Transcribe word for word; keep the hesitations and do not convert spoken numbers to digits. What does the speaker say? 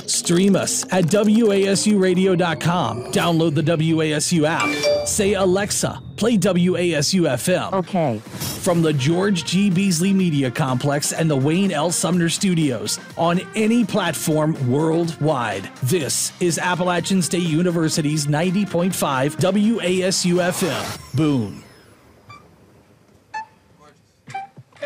Stream us at W A S U radio dot com. Download the W A S U app. Say, Alexa, play W A S U F M. Okay. From the George G. Beasley Media Complex and the Wayne L. Sumner Studios on any platform worldwide. This is Appalachian State University's ninety point five W A S U F M. Boom.